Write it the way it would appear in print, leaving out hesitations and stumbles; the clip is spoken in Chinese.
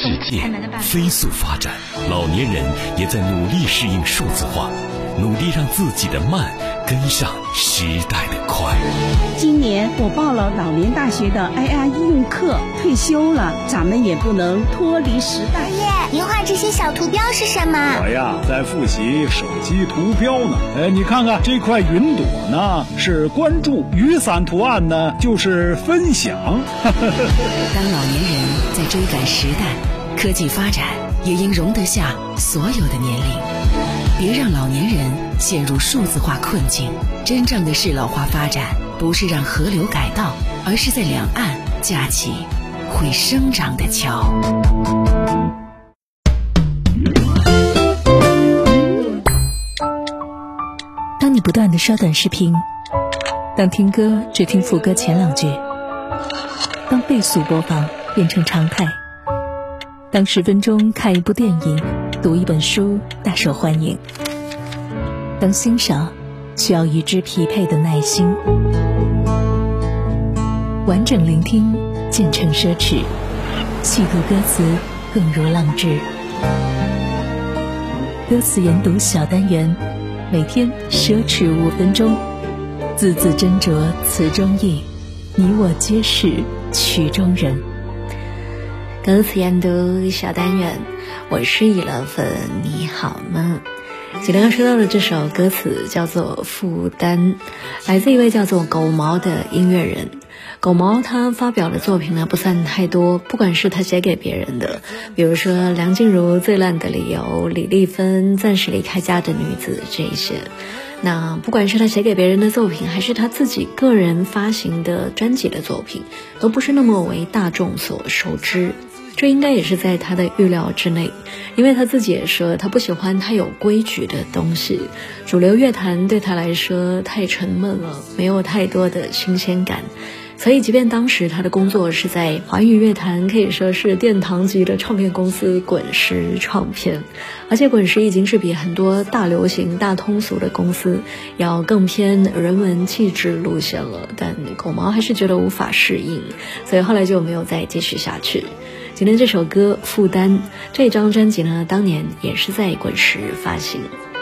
世界飞速发展，老年人也在努力适应数字化，努力让自己的慢跟上时代的快。 今年我报了老年大学的 IR 应用课，退休了，咱们也不能脱离时代。 爷爷，您画这些小图标是什么？ 我呀，在复习手机图标呢。你看看这块云朵呢，是关注；雨伞图案呢，就是分享。 当老年人在追赶时代，科技发展也应容得下所有的年龄。别让老年人陷入数字化困境。真正的适老化发展，不是让河流改道，而是在两岸架起会生长的桥。 当你不断地刷短视频，当听歌只听副歌前两句，当倍速播放变成常态，当10分钟看一部电影、读一本书大受欢迎，当欣赏需要与之匹配的耐心，完整聆听渐成奢侈，细读歌词更如浪掷。歌词研读小单元，每天奢侈5分钟，字字斟酌词中意，你我皆是曲中人。 歌词研读小单元，我是以乐粉，你好吗？今天要说到的这首歌词叫做《负担》，来自一位叫做狗毛的音乐人。狗毛他发表的作品呢不算太多，不管是他写给别人的，比如说梁静茹最烂的理由、李丽芬暂时离开家的女子这一些，那不管是他写给别人的作品，还是他自己个人发行的专辑的作品，都不是那么为大众所熟知。这应该也是在他的预料之内，因为他自己也说他不喜欢太有规矩的东西，主流乐坛对他来说太沉闷了，没有太多的新鲜感。所以即便当时他的工作是在华语乐坛可以说是殿堂级的唱片公司滚石唱片，而且滚石已经是比很多大流行大通俗的公司要更偏人文气质路线了，但狗毛还是觉得无法适应，所以后来就没有再继续下去。今天这首歌《负担》这张专辑呢，当年也是在滚石发行。